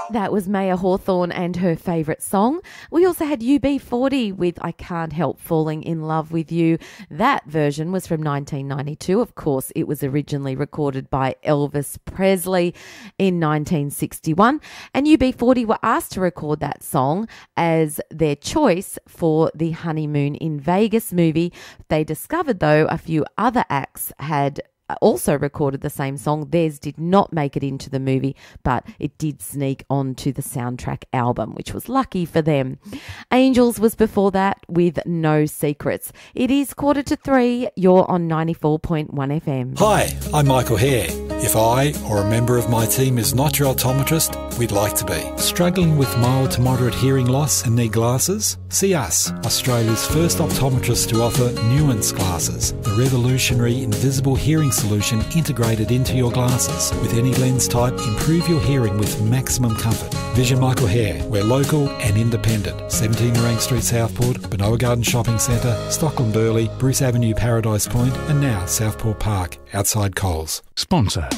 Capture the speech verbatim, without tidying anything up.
That was Maya Hawthorne and her favourite song. We also had U B forty with I Can't Help Falling in Love with You. That version was from nineteen ninety-two. Of course, it was originally recorded by Elvis Presley in nineteen sixty-one. And U B forty were asked to record that song as their choice for the Honeymoon in Vegas movie. They discovered, though, a few other acts had also recorded the same song. Theirs did not make it into the movie, but it did sneak onto the soundtrack album, which was lucky for them. Angels was before that with No Secrets. It is quarter to three. You're on ninety-four point one F M. Hi, I'm Michael Hare. If I or a member of my team is not your optometrist, we'd like to be. Struggling with mild to moderate hearing loss and need glasses? See us, Australia's first optometrist to offer Nuance glasses, the revolutionary invisible hearing solution integrated into your glasses. With any lens type, improve your hearing with maximum comfort. Vision Michael Hare. We're local and independent. seventeen Nerang Street, Southport, Benoa Garden Shopping Centre, Stockland Burley, Bruce Avenue, Paradise Point, and now Southport Park, outside Coles. Sponsor